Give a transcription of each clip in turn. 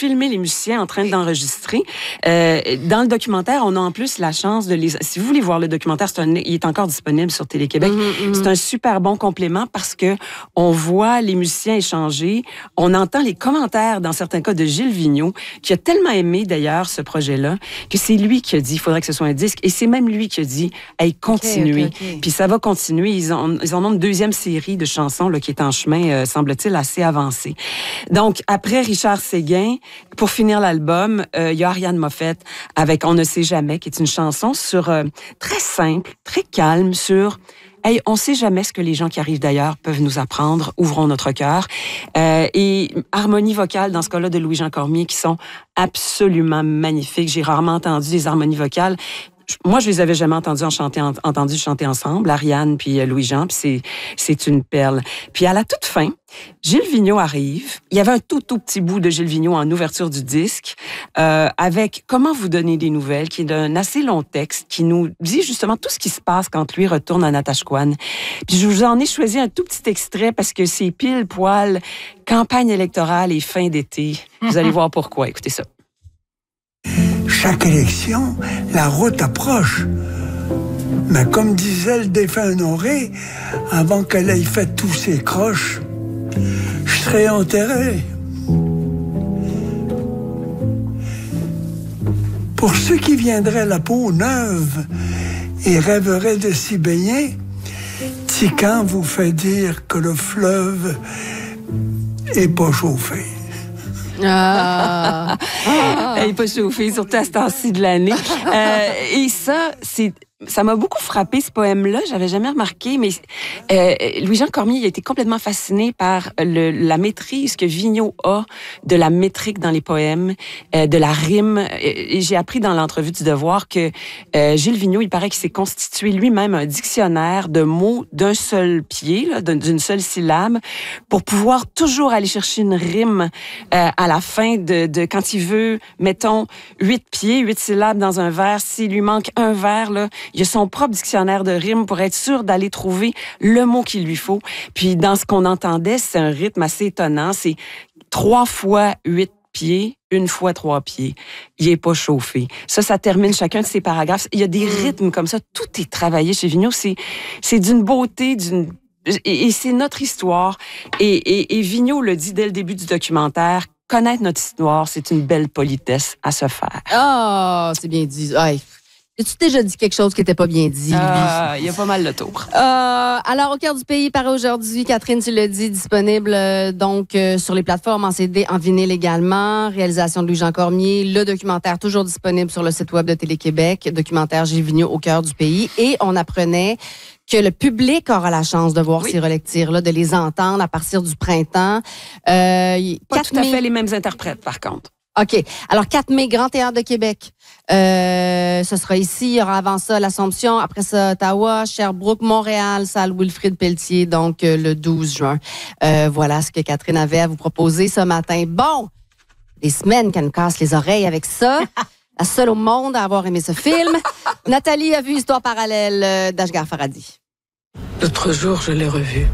filmé les musiciens en train d'enregistrer. Dans le documentaire, on a en plus la chance de les... Si vous voulez voir le documentaire, il est encore disponible sur Télé-Québec. C'est un super bon complément parce que on voit les musiciens échanger, on entend les commentaires, dans certains cas, de Gilles Vigneault, qui a tellement aimé, d'ailleurs, ce projet-là, que c'est lui qui a dit, il faudrait que ce soit un disque, et c'est même lui qui a dit, hey, continuez. Okay. Puis ça va continuer. Ils en ont une deuxième série de chansons là, qui est en chemin, semble-t-il, assez avancée. Donc, après Richard Séguin, pour finir l'album, il y a Ariane Moffett avec On ne sait jamais, qui est une chanson sur très simple, très calme, sur hey, on sait jamais ce que les gens qui arrivent d'ailleurs peuvent nous apprendre. Ouvrons notre cœur. Et harmonies vocales, dans ce cas-là, de Louis-Jean Cormier, qui sont absolument magnifiques. J'ai rarement entendu des harmonies vocales. Moi, je les avais jamais entendues chanter ensemble, Ariane puis Louis-Jean, puis c'est une perle. Puis à la toute fin, Gilles Vigneault arrive. Il y avait un tout petit bout de Gilles Vigneault en ouverture du disque, avec Comment vous donner des nouvelles, qui est d'un assez long texte, qui nous dit justement tout ce qui se passe quand lui retourne à Natashquan. Puis je vous en ai choisi un tout petit extrait parce que c'est pile poil campagne électorale et fin d'été. Vous allez voir pourquoi. Écoutez ça. Chaque élection, la route approche. Mais comme disait le défunt Honoré, avant qu'elle ait fait tous ses croches, je serai enterré. Pour ceux qui viendraient la peau neuve et rêveraient de s'y baigner, Tican vous fait dire que le fleuve est pas chauffé. Elle n'est pas chauffée, surtout à ce temps-ci de l'année. Et ça m'a beaucoup frappé, ce poème-là. J'avais jamais remarqué, mais Louis-Jean Cormier il a été complètement fasciné par la maîtrise que Vigneault a de la métrique dans les poèmes, de la rime. Et j'ai appris dans l'entrevue du Devoir que Gilles Vigneault, il paraît qu'il s'est constitué lui-même un dictionnaire de mots d'un seul pied, là, d'une seule syllabe, pour pouvoir toujours aller chercher une rime à la fin de quand il veut, mettons, 8 pieds, 8 syllabes dans un vers. S'il lui manque un vers, là, il a son propre dictionnaire de rimes pour être sûr d'aller trouver le mot qu'il lui faut. Puis, dans ce qu'on entendait, c'est un rythme assez étonnant. C'est 3 fois 8 pieds, 1 fois 3 pieds. Il est pas chauffé. Ça termine chacun de ses paragraphes. Il y a des rythmes comme ça. Tout est travaillé chez Vigneault. C'est d'une beauté, et c'est notre histoire. Et Vigneault le dit dès le début du documentaire, connaître notre histoire, c'est une belle politesse à se faire. Ah, c'est bien dit. Hey. As-tu déjà dit quelque chose qui n'était pas bien dit, lui? Il y a pas mal de tours. Alors, Au cœur du pays paraît aujourd'hui. Catherine, tu l'as dit, disponible sur les plateformes en CD, en vinyle également. Réalisation de Louis-Jean Cormier. Le documentaire toujours disponible sur le site web de Télé-Québec. Documentaire Gilles Vigneault, Au cœur du pays. Et on apprenait que le public aura la chance de voir ces relectires-là, de les entendre à partir du printemps. Pas tout à fait les mêmes interprètes, par contre. OK. Alors, 4 mai, Grand Théâtre de Québec. Ce sera ici. Il y aura avant ça l'Assomption. Après ça, Ottawa, Sherbrooke, Montréal, salle Wilfrid Pelletier. Donc, le 12 juin. Voilà ce que Catherine avait à vous proposer ce matin. Bon, des semaines qu'elle nous casse les oreilles avec ça. La seule au monde à avoir aimé ce film. Nathalie a vu Histoire parallèle d'Ashghar Farhadi. L'autre jour, je l'ai revu.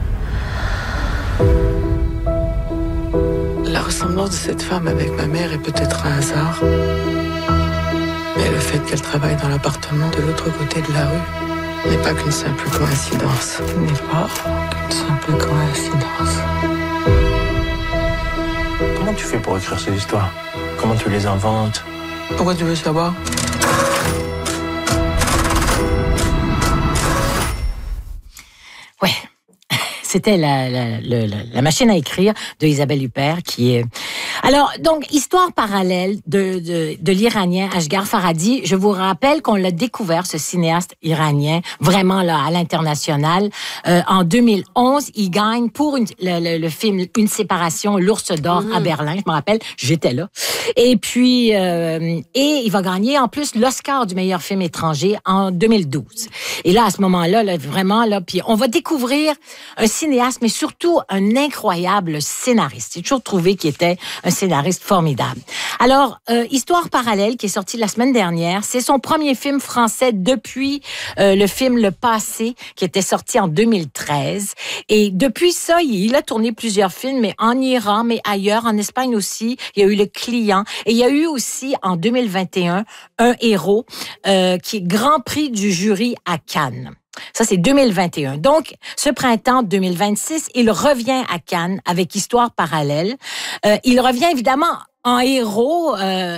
La ressemblance de cette femme avec ma mère est peut-être un hasard. Mais le fait qu'elle travaille dans l'appartement de l'autre côté de la rue n'est pas qu'une simple coïncidence. N'est pas qu'une simple coïncidence. Comment tu fais pour écrire ces histoires? Comment tu les inventes? Pourquoi tu veux savoir? Ouais. C'était la machine à écrire de Isabelle Huppert qui est... Alors, donc, histoire parallèle de l'Iranien Ashghar Farhadi. Je vous rappelle qu'on l'a découvert, ce cinéaste iranien, vraiment là, à l'international. En 2011, il gagne pour le film Une séparation, l'Ours d'or à Berlin. Je me rappelle, j'étais là. Et puis, et il va gagner en plus l'Oscar du meilleur film étranger en 2012. Et là, à ce moment-là, là, vraiment, là, puis on va découvrir un cinéaste, mais surtout un incroyable scénariste. J'ai toujours trouvé qu'il était un scénariste formidable. Alors, Histoire parallèle, qui est sorti la semaine dernière, c'est son premier film français depuis le film Le Passé, qui était sorti en 2013. Et depuis ça, il a tourné plusieurs films, mais en Iran, mais ailleurs, en Espagne aussi. Il y a eu Le Client. Et il y a eu aussi, en 2021, Un héros, qui est Grand Prix du jury à Cannes. Ça, c'est 2021. Donc, ce printemps 2026, il revient à Cannes avec Histoire parallèle. Il revient évidemment en héros.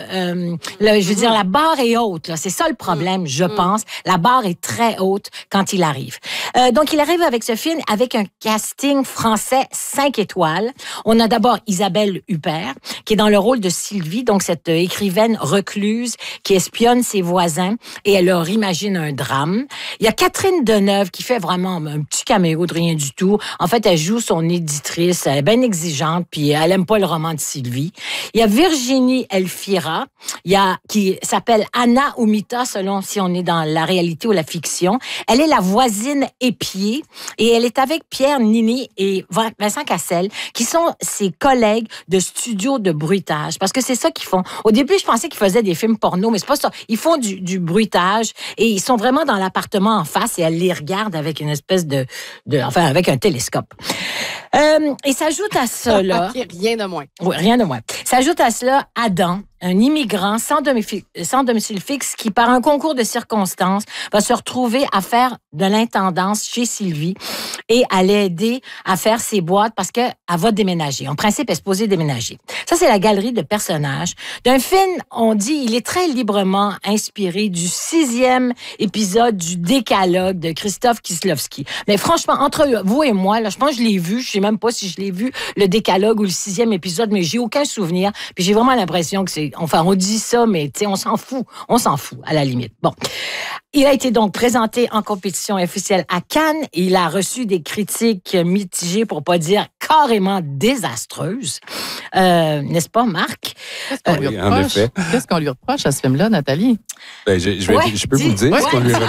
Je veux dire, la barre est haute. Là. C'est ça le problème, je pense. La barre est très haute quand il arrive. Donc, il arrive avec ce film avec un casting français 5 étoiles. On a d'abord Isabelle Huppert, qui est dans le rôle de Sylvie, donc cette écrivaine recluse qui espionne ses voisins et elle leur imagine un drame. Il y a Catherine Deneuve qui fait vraiment un petit caméo de rien du tout. En fait, elle joue son éditrice, elle est bien exigeante, puis elle aime pas le roman de Sylvie. Il y a Virginie Elfira, qui s'appelle Anna ou Mita, selon si on est dans la réalité ou la fiction. Elle est la voisine épiée et elle est avec Pierre Nini et Vincent Cassel, qui sont ses collègues de studio de bruitage. Parce que c'est ça qu'ils font. Au début, je pensais qu'ils faisaient des films porno, mais c'est pas ça. Ils font du bruitage et ils sont vraiment dans l'appartement en face et elle les regarde avec une espèce enfin, avec un télescope. Et s'ajoute à cela... Rien de moins. Oui, rien de moins. S'ajoute à cela Adam, un immigrant sans domicile fixe qui, par un concours de circonstances, va se retrouver à faire de l'intendance chez Sylvie et à l'aider à faire ses boîtes parce qu'elle va déménager. En principe, elle est supposée déménager. Ça, c'est la galerie de personnages d'un film, on dit, il est très librement inspiré du 6e épisode du Décalogue de Christophe Kieslowski. Mais franchement, entre vous et moi, là, je pense que je l'ai vu. Je sais même pas si je l'ai vu, le Décalogue ou le 6e épisode, mais j'ai aucun souvenir. Puis j'ai vraiment l'impression que c'est... Enfin, on dit ça, mais tu sais, on s'en fout. On s'en fout, à la limite. Bon. Il a été donc présenté en compétition officielle à Cannes. Il a reçu des critiques mitigées, pour pas dire carrément désastreuses. N'est-ce pas, Marc? En effet. Qu'est-ce qu'on lui reproche à ce film-là, Nathalie? Je peux vous dire ce qu'on lui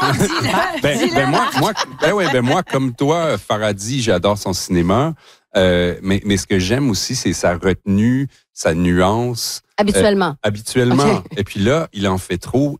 reproche. Moi, comme toi, Farhadi, j'adore son cinéma. Mais ce que j'aime aussi, c'est sa retenue, sa nuance. Habituellement. Habituellement. Okay. Et puis là, il en fait trop.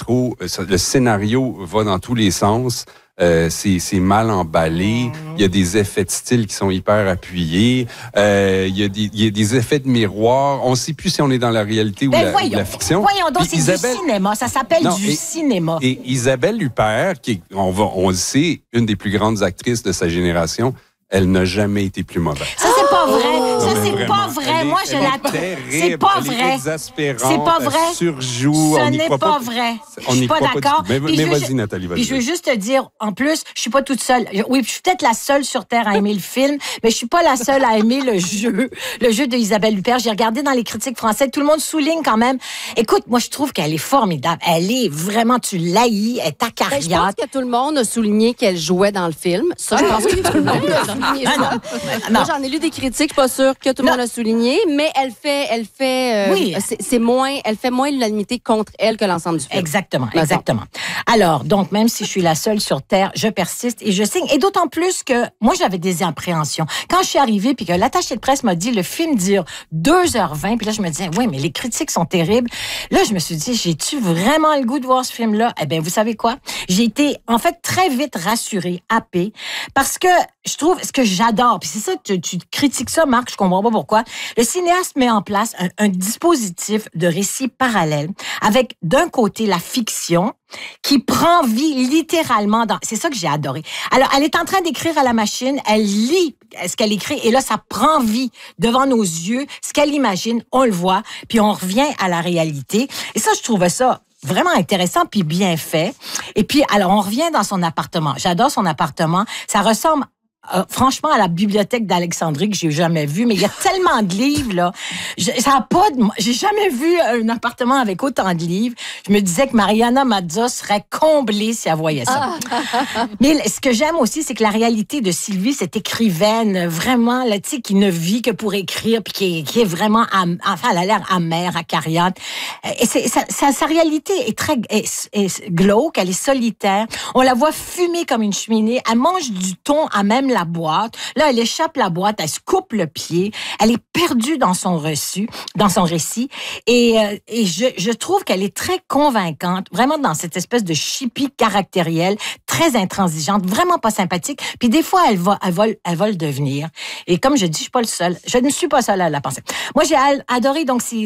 Le scénario va dans tous les sens. C'est mal emballé. Il y a des effets de style qui sont hyper appuyés. Il y a des effets de miroir. On ne sait plus si on est dans la réalité ou la fiction. Voyons donc, c'est du cinéma. Ça s'appelle cinéma. Et Isabelle Huppert, qui est, on le sait, une des plus grandes actrices de sa génération, elle n'a jamais été plus mauvaise. Ça, c'est pas vrai. Ça, c'est pas vrai. Moi, je la... C'est pas vrai. C'est pas vrai. Elle surjoue. Ce n'est pas vrai. On n'y croit pas d'accord. Mais vas-y, Nathalie, vas-y. Puis je veux juste te dire, en plus, je suis pas toute seule. Oui, je suis peut-être la seule sur Terre à aimer le film, mais je suis pas la seule à aimer le jeu de Isabelle Huppert. J'ai regardé dans les critiques françaises, tout le monde souligne quand même. Écoute, moi, je trouve qu'elle est formidable. Elle est vraiment, tu l'haïs, elle est acariate. Je pense que tout le monde a souligné qu'elle jouait dans le film. Ça, je pense que tout le monde a souligné ça. Non. Moi, j'en ai lu des critiques, je suis pas sûre que tout le monde a souligné, mais elle fait moins l'unanimité contre elle que l'ensemble du film. Exactement. Alors, donc, même si je suis la seule sur Terre, je persiste et je signe. Et d'autant plus que moi, j'avais des appréhensions. Quand je suis arrivée puis que l'attaché de presse m'a dit le film dure 2h20, puis là, je me disais, oui, mais les critiques sont terribles. Là, je me suis dit, j'ai-tu vraiment le goût de voir ce film-là? Eh bien, vous savez quoi? J'ai été, en fait, très vite rassurée, happée, parce que je trouve ce que j'adore, puis c'est ça, tu critiques ça, Marc, je comprends pas pourquoi. Le cinéaste met en place un dispositif de récit parallèle avec, d'un côté, la fiction qui prend vie littéralement dans... C'est ça que j'ai adoré. Alors, elle est en train d'écrire à la machine, elle lit ce qu'elle écrit et là, ça prend vie devant nos yeux. Ce qu'elle imagine, on le voit, puis on revient à la réalité. Et ça, je trouvais ça vraiment intéressant puis bien fait. Et puis, alors, on revient dans son appartement. J'adore son appartement. Ça ressemble franchement à la bibliothèque d'Alexandrie que j'ai jamais vue, mais il y a tellement de livres là. J'ai jamais vu un appartement avec autant de livres. Je me disais que Mariana Mazza serait comblée si elle voyait ça. Mais ce que j'aime aussi, c'est que la réalité de Sylvie, cette écrivaine vraiment là, tu sais, qui ne vit que pour écrire, puis qui est vraiment, enfin, elle a l'air amère, acariate. Et sa réalité est très est glauque, elle est solitaire. On la voit fumer comme une cheminée. Elle mange du thon à même la boîte. Là, elle échappe la boîte, elle se coupe le pied. Elle est perdue dans son récit. Et je trouve qu'elle est très convaincante, vraiment dans cette espèce de chipie caractérielle, très intransigeante, vraiment pas sympathique. Puis des fois, elle va le devenir. Et comme je dis, je suis pas le seul. Je ne suis pas seule à la penser. Moi, j'ai adoré donc